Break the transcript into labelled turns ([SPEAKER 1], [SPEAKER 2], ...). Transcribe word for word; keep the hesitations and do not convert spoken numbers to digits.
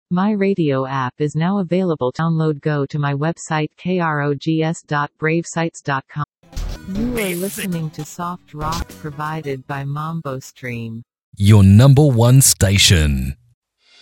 [SPEAKER 1] My radio app is now available. Download. Go to my website krogs dot brave sites dot com. You are listening to soft rock provided by Mambo Stream.
[SPEAKER 2] Your number one station.